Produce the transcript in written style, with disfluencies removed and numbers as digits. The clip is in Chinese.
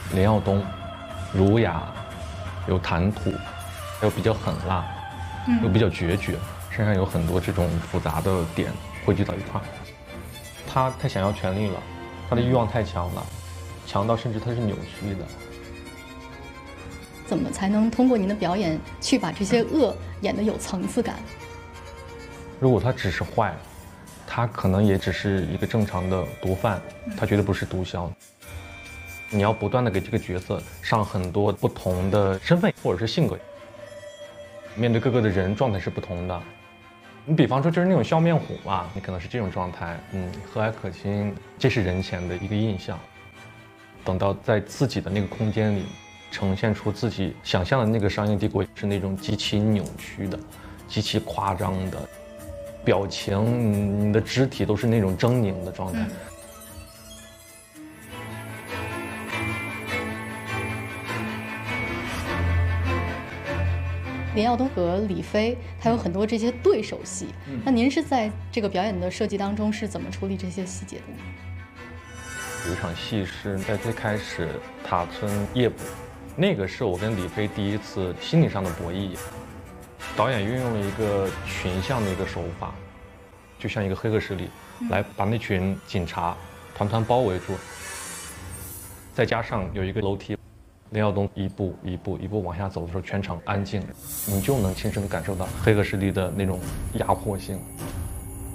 林耀东，儒雅，有谈吐，又比较狠辣，又比较决绝，身上有很多这种复杂的点汇聚到一块儿。他太想要权力了，他的欲望太强了，强到甚至他是扭曲的。 怎么才能通过您的表演去把这些恶演得有层次感？ 如果他只是坏，他可能也只是一个正常的毒贩，他绝对不是毒枭。你要不断的给这个角色上很多不同的身份或者是性格，面对各个的人状态是不同的。你比方说就是那种笑面虎嘛，你可能是这种状态，和蔼可亲，这是人前的一个印象。等到在自己的那个空间里，呈现出自己想象的那个商业帝国是那种极其扭曲的、极其夸张的，表情、你的肢体都是那种狰狞的状态。 林耀东和李飞，他有很多这些对手戏。那您是在这个表演的设计当中是怎么处理这些细节的呢？ 有一场戏是在最开始塔村夜捕，那个是我跟李飞第一次心理上的博弈。导演运用了一个群像的一个手法，就像一个黑恶势力，来把那群警察团团包围住。再加上有一个楼梯，林耀东一步一步一步往下走的时候，全场安静，你就能亲身感受到黑恶势力的那种压迫性。